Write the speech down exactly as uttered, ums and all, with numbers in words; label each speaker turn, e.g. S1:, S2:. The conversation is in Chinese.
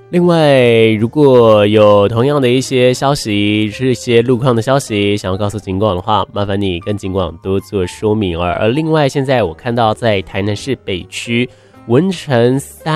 S1: 另外，如果有同样的一些消息，是一些路况的消息，想要告诉警广的话，麻烦你跟警广多做说明。而而另外，现在我看到在台南市北区文成三